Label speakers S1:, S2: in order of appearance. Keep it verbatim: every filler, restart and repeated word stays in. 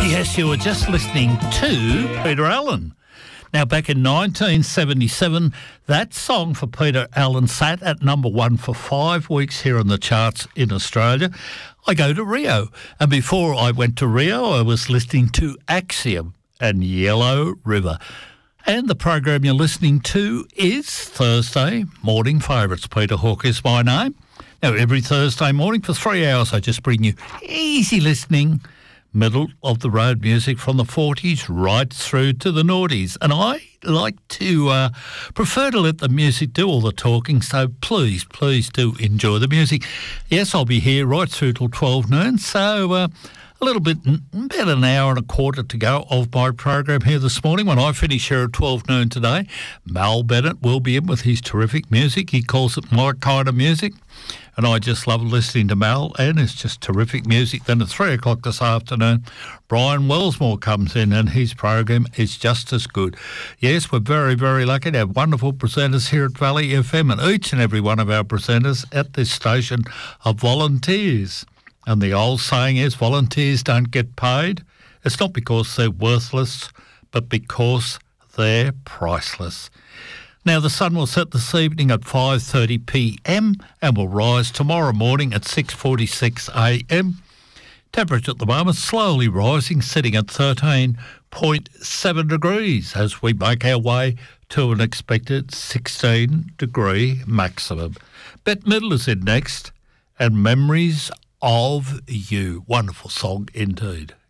S1: Yes, you were just listening to Peter Allen. Now, back in nineteen seventy-seven, that song for Peter Allen sat at number one for five weeks here on the charts in Australia. I go to Rio, and before I went to Rio, I was listening to Axiom and Yellow River. And the program you're listening to is Thursday Morning Favourites. Peter Hawke is my name. Now, every Thursday morning for three hours, I just bring you easy listening, middle-of-the-road music from the forties right through to the noughties. And I like to uh, prefer to let the music do all the talking, so please, please do enjoy the music. Yes, I'll be here right through till twelve noon, so uh, a little bit, about an hour and a quarter to go of my program here this morning. When I finish here at twelve noon today, Mal Bennett will be in with his terrific music. He calls it my kind of music. And I just love listening to Mal, and it's just terrific music. Then at three o'clock this afternoon, Brian Wellsmore comes in, and his program is just as good. Yes, we're very, very lucky to have wonderful presenters here at Valley F M, and each and every one of our presenters at this station are volunteers. And the old saying is, volunteers don't get paid. It's not because they're worthless, but because they're priceless. Now, the sun will set this evening at five thirty p m and will rise tomorrow morning at six forty-six a m. Temperature at the moment slowly rising, sitting at thirteen point seven degrees as we make our way to an expected sixteen degree maximum. Bette Midler is in next, and Memories of You. Wonderful song indeed.